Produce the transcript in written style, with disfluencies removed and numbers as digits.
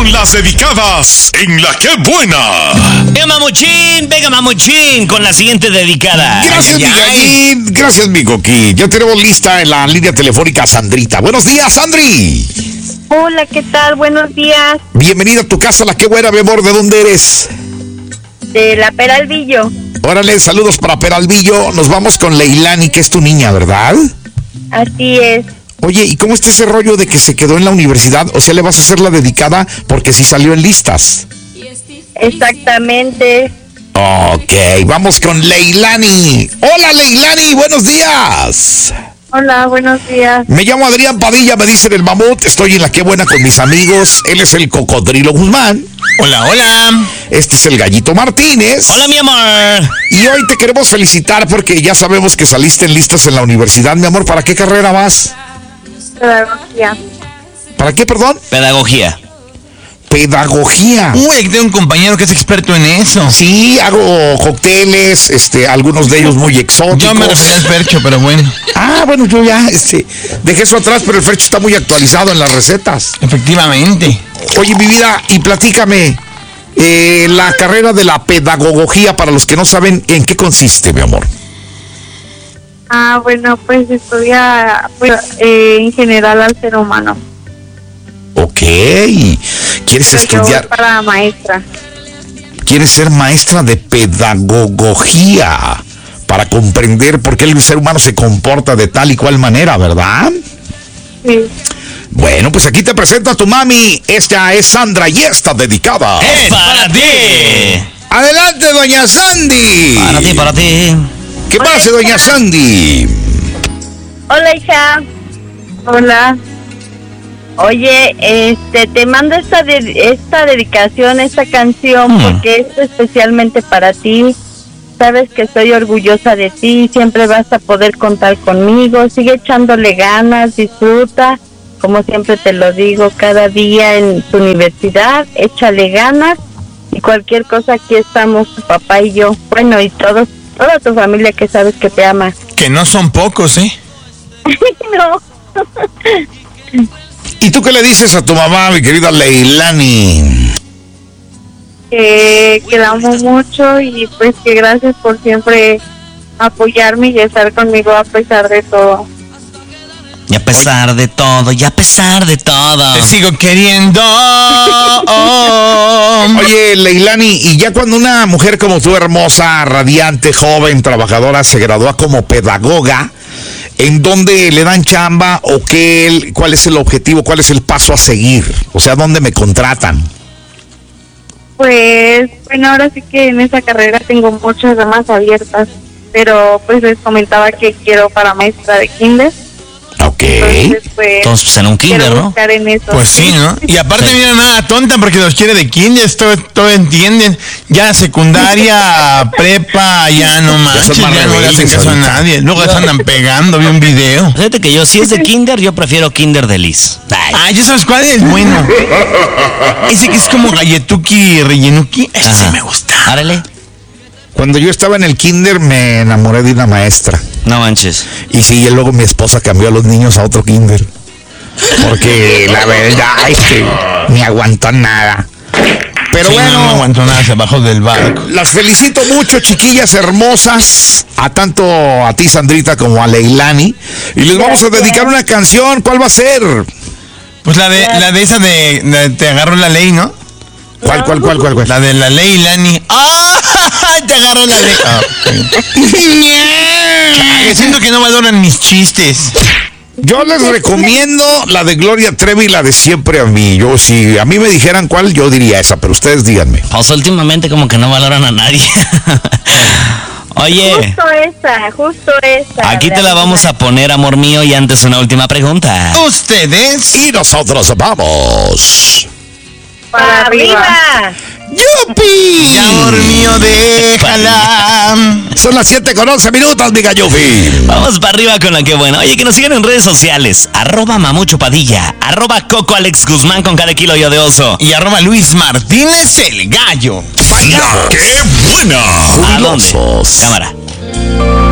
con las dedicadas en La Que Buena. Venga mamuchín, con la siguiente dedicada. Gracias, mi gallín. Gracias, mi coquí. Ya tenemos lista en la línea telefónica a Sandrita. Buenos días, Sandri. Hola, ¿qué tal? Buenos días. Bienvenida a tu casa, La Que Buena, mi amor. ¿De dónde eres? De La Peralvillo. Órale, saludos para Peralvillo. Nos vamos con Leilani, que es tu niña, ¿verdad? Así es. Oye, ¿y cómo está ese rollo de que se quedó en la universidad? O sea, ¿le vas a hacer la dedicada porque sí salió en listas? Exactamente. Ok, vamos con Leilani. Hola, Leilani, buenos días. Hola, buenos días. Me llamo Adrián Padilla, me dicen el mamut. Estoy en La Que Buena con mis amigos. Él es el Cocodrilo Guzmán. Hola, hola. Este es el Gallito Martínez. Hola, mi amor. Y hoy te queremos felicitar porque ya sabemos que saliste en listas en la universidad. Mi amor, ¿para qué carrera vas? Pedagogía. ¿Para qué, perdón? Pedagogía. Pedagogía. Uy, tengo un compañero que es experto en eso. Sí, hago cócteles, algunos de ellos muy exóticos. Yo me refería al Fercho, pero bueno. Ah, bueno, yo ya, dejé eso atrás, pero el Fercho está muy actualizado en las recetas. Efectivamente. Oye, mi vida, y platícame, la carrera de la pedagogía, para los que no saben, ¿en qué consiste, mi amor? Bueno, pues estudia en general al ser humano. Ok, ¿quieres Pero yo estudiar? voy para maestra. ¿Quieres ser maestra de pedagogía? Para comprender por qué el ser humano se comporta de tal y cual manera, ¿verdad? Sí. Bueno, pues aquí te presento a tu mami. Esta es Sandra y está dedicada. ¡Es para ti! Adelante, doña Sandy. Para ti. ¿Qué pasa, doña Sandy? Hola, hija. Hola. Oye, te mando esta dedicación, esta canción, porque es especialmente para ti. Sabes que estoy orgullosa de ti, siempre vas a poder contar conmigo. Sigue echándole ganas, disfruta, como siempre te lo digo, cada día en tu universidad, échale ganas. Y cualquier cosa, aquí estamos, tu papá y yo. Bueno, y toda tu familia que sabes que te ama. Que no son pocos, ¿eh? No. ¿Y tú qué le dices a tu mamá, mi querida Leilani? Que la amo mucho y pues que gracias por siempre apoyarme y estar conmigo a pesar de todo. Y a pesar de todo, Te sigo queriendo. Oye, Leilani, y ya cuando una mujer como tú, hermosa, radiante, joven, trabajadora, se gradúa como pedagoga, ¿en dónde le dan chamba o qué, cuál es el objetivo, cuál es el paso a seguir? O sea, ¿dónde me contratan? Pues bueno, ahora sí que en esa carrera tengo muchas ramas abiertas, pero pues les comentaba que quiero para maestra de kinder. Ok. Entonces, Entonces, en un kinder, quiero ¿no? buscar en eso. Pues sí, ¿no? Y aparte, mira, nada tonta porque los quiere de kinder, todo entienden. Ya secundaria, prepa, ya no manches, son más ya no le hacen rebeldes caso a ahorita. nadie. Luego se andan pegando, vi un video. Fíjate que yo, si es de kinder, yo prefiero kinder de Liz. Ah, ¿ya sabes cuál es? Bueno. Ese que es como galletuki, rellenuki, ese sí me gusta. Árale. Cuando yo estaba en el kinder me enamoré de una maestra. No manches. Y sí, y luego mi esposa cambió a los niños a otro kinder. Porque la verdad es que ni aguantó nada. Pero Sí, bueno, no aguantó nada, se bajó del barco. las felicito mucho, chiquillas hermosas. Tanto a ti, Sandrita, como a Leilani. Y les vamos a dedicar una canción. ¿Cuál va a ser? Pues la de esa de te agarró la ley, ¿no? ¿Cuál? La de la ley, Lani. ¡Ah! Te agarró la ley. Chale, siento que no valoran mis chistes. Yo les recomiendo la de Gloria Trevi y la de Siempre a mí. Yo, si a mí me dijeran cuál, yo diría esa, pero ustedes díganme. Pues últimamente como que no valoran a nadie. Oye, Justo esa. aquí te la vamos a poner, amor mío, y antes una última pregunta. Ustedes. Y nosotros vamos. Para arriba. ¡Yupi! Ya, amor mío, déjala. Son las 7:11 mi gallufi. Vamos para arriba con la que buena. Oye, que nos sigan en redes sociales. @mamuchopadilla, @Coco Alex Guzmán con cada kilo yo de oso. Y @Luis Martínez el gallo. La Que Buena. ¿A dónde? Jubilosos. Cámara.